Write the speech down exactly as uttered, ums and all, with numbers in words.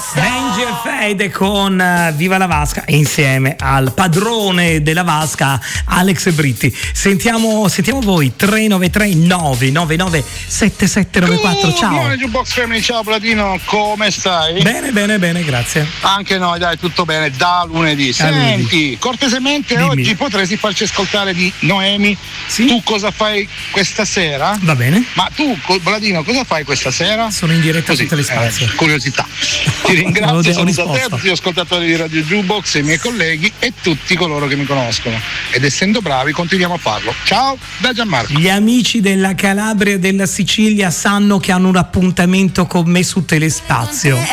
Benji e Fede con uh, Viva la Vasca insieme al padrone della Vasca Alex Britti. Sentiamo, sentiamo voi tre nove tre nove nove nove sette sette nove quattro. Ciao. Buon Jukebox Family, ciao Platino, come stai? Bene, bene, bene, grazie. Anche noi, dai, tutto bene, da lunedì. Da Senti, lunedì. cortesemente Dimmi. oggi potresti farci ascoltare di Noemi. Sì? Tu cosa fai questa sera? Va bene. Ma tu, Platino, cosa fai questa sera? Sono in diretta Così, a tutte le spazie. eh, curiosità. Ti Non ho ringrazio, de- ho saluto a te, a risposto. tutti gli ascoltatori di Radio Jukebox, i miei colleghi e tutti coloro che mi conoscono. Ed essendo bravi continuiamo a farlo. Ciao da Gianmarco. Gli amici della Calabria e della Sicilia sanno che hanno un appuntamento con me su Telespazio.